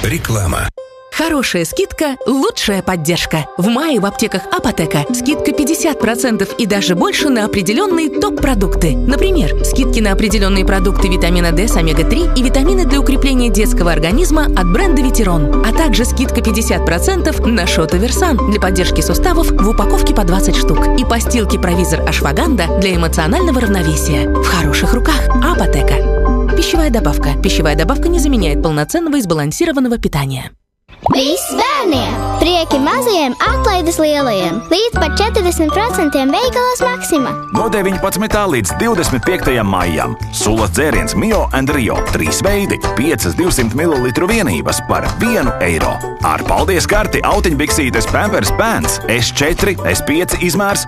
Реклама. Хорошая скидка – лучшая поддержка. В мае в аптеках Апотека скидка 50% и даже больше на определенные топ-продукты. Например, скидки на определенные продукты витамина D с омега-3 и витамины для укрепления детского организма от бренда Ветерон. А также скидка 50% на Шотоверсан для поддержки суставов в упаковке по 20 штук. И постилки Провизор Ашваганда для эмоционального равновесия. В хороших руках. Апотека. Пищевая добавка. Пищевая добавка не заменяет полноценного и сбалансированного питания. Viss bērniem! Prieki mazajiem, atlaides lielajiem! Līdz pat 40% veikalos Maksima! No 19. līdz 25. maijam sulas dzēriens Mio and Rio 3 veidi, 5 200 ml vienības par €1. Ar paldies karti autiņbiksītes Pampers Pants S4, S5 izmērs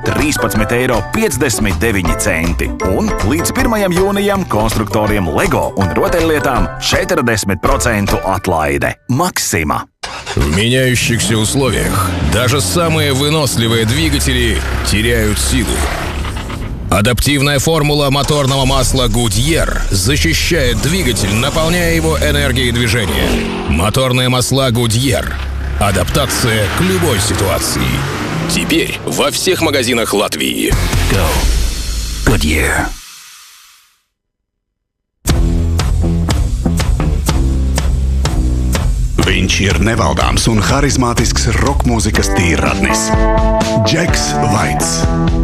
€13,59. Un līdz 1. jūnijam konstruktoriem Lego un rotaļlietām 40% atlaide. Maksima! В меняющихся условиях даже самые выносливые двигатели теряют силу. Адаптивная формула моторного масла Goodyear защищает двигатель, наполняя его энергией движения. Моторные масла Goodyear. Адаптация к любой ситуации. Теперь во всех магазинах Латвии. Go. Goodyear. Viņš ir nevaldāms un harizmātisks rokmūzikas tīrradnis. Džeks Vaits.